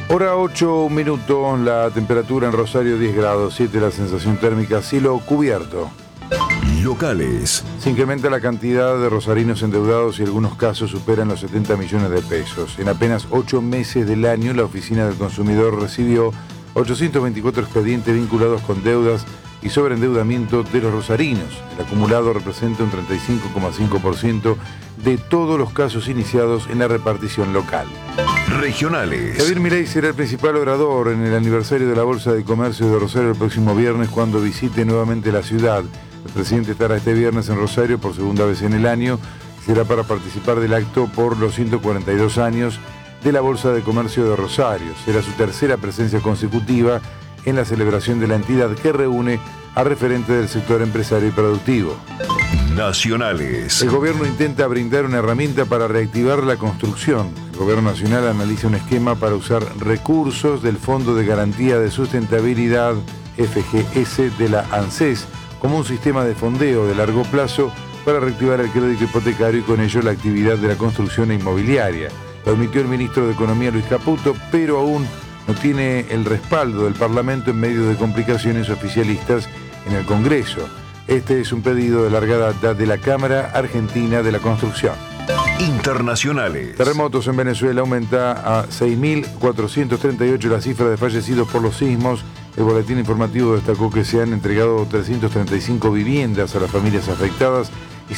Hora 8, un minuto, la temperatura en Rosario 10 grados, 7 la sensación térmica, cielo cubierto. Locales. Se incrementa la cantidad de rosarinos endeudados y algunos casos superan los 70 millones de pesos. En apenas 8 meses del año, la Oficina del Consumidor recibió 824 expedientes vinculados con deudas y sobreendeudamiento de los rosarinos. El acumulado representa un 35,5% de todos los casos iniciados en la repartición local. Regionales. Javier Milei será el principal orador en el aniversario de la Bolsa de Comercio de Rosario el próximo viernes cuando visite nuevamente la ciudad. El presidente estará este viernes en Rosario por segunda vez en el año. Será para participar del acto por los 142 años de la Bolsa de Comercio de Rosario. Será su tercera presencia consecutiva en la celebración de la entidad que reúne a referentes del sector empresario y productivo. Nacionales. El gobierno intenta brindar una herramienta para reactivar la construcción. El gobierno nacional analiza un esquema para usar recursos del Fondo de Garantía de Sustentabilidad, FGS, de la ANSES, como un sistema de fondeo de largo plazo para reactivar el crédito hipotecario y con ello la actividad de la construcción inmobiliaria. Lo admitió el ministro de Economía, Luis Caputo, pero aún no tiene el respaldo del Parlamento en medio de complicaciones oficialistas en el Congreso. Este es un pedido de larga data de la Cámara Argentina de la Construcción. Internacionales. Terremotos en Venezuela, aumenta a 6.438 la cifra de fallecidos por los sismos. El boletín informativo destacó que se han entregado 335 viviendas a las familias afectadas y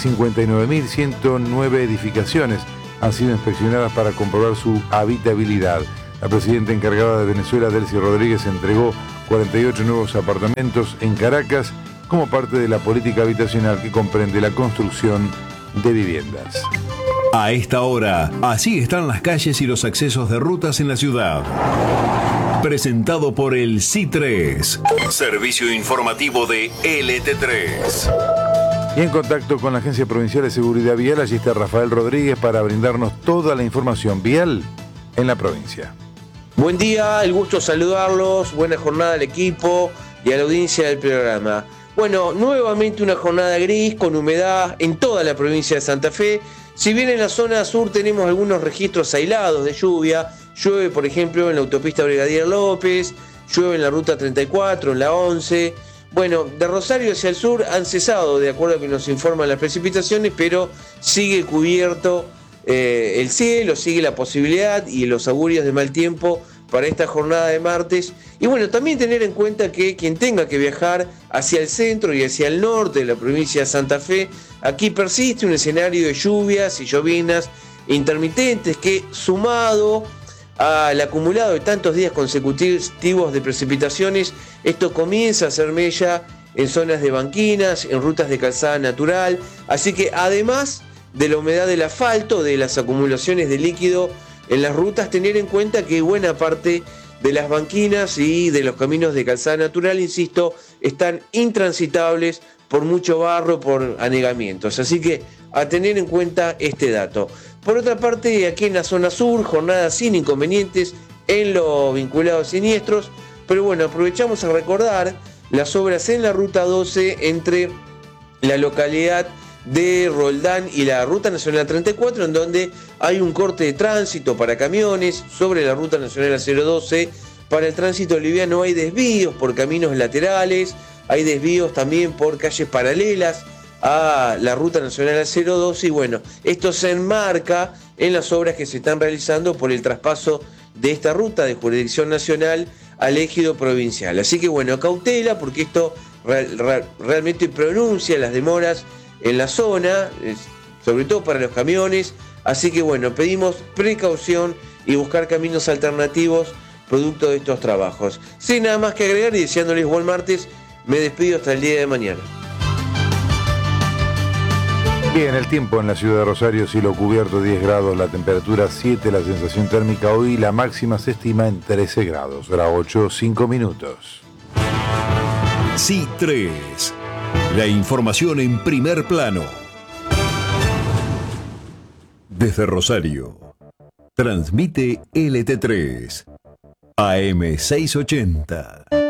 59.109 edificaciones han sido inspeccionadas para comprobar su habitabilidad. La presidenta encargada de Venezuela, Delcy Rodríguez, entregó 48 nuevos apartamentos en Caracas como parte de la política habitacional que comprende la construcción de viviendas. A esta hora, así están las calles y los accesos de rutas en la ciudad. Presentado por el C3, servicio informativo de LT3. Y en contacto con la Agencia Provincial de Seguridad Vial, allí está Rafael Rodríguez para brindarnos toda la información vial en la provincia. Buen día, el gusto de saludarlos, buena jornada al equipo y a la audiencia del programa. Bueno, nuevamente una jornada gris con humedad en toda la provincia de Santa Fe. Si bien en la zona sur tenemos algunos registros aislados de lluvia, llueve por ejemplo en la autopista Brigadier López, llueve en la ruta 34, en la 11. Bueno, de Rosario hacia el sur han cesado, de acuerdo a que nos informan las precipitaciones, pero sigue cubierto el cielo, sigue la posibilidad y los augurios de mal tiempo para esta jornada de martes. Y bueno, también tener en cuenta que quien tenga que viajar hacia el centro y hacia el norte de la provincia de Santa Fe, aquí persiste un escenario de lluvias y llovinas intermitentes que, sumado al acumulado de tantos días consecutivos de precipitaciones, esto comienza a hacer mella en zonas de banquinas, en rutas de calzada natural. Así que además de la humedad del asfalto, de las acumulaciones de líquido en las rutas, tener en cuenta que buena parte de las banquinas y de los caminos de calzada natural, insisto, están intransitables por mucho barro, por anegamientos. Así que a tener en cuenta este dato. Por otra parte, aquí en la zona sur, jornada sin inconvenientes en lo vinculado a siniestros, pero bueno, aprovechamos a recordar las obras en la ruta 12 entre la localidad de Roldán y la Ruta Nacional 34, en donde hay un corte de tránsito para camiones. Sobre la Ruta Nacional 012, para el tránsito liviano hay desvíos por caminos laterales, hay desvíos también por calles paralelas a la Ruta Nacional 012, y bueno, esto se enmarca en las obras que se están realizando por el traspaso de esta ruta de jurisdicción nacional al ejido provincial. Así que bueno, cautela, porque esto realmente pronuncia las demoras en la zona, sobre todo para los camiones. Así que bueno, pedimos precaución y buscar caminos alternativos producto de estos trabajos. Sin nada más que agregar y deseándoles buen martes, me despido hasta el día de mañana. Bien, el tiempo en la ciudad de Rosario, cielo cubierto, 10 grados, la temperatura 7, la sensación térmica hoy, la máxima se estima en 13 grados, hora 8, 5 minutos. C3, la información en primer plano. Desde Rosario, transmite LT3, AM 680.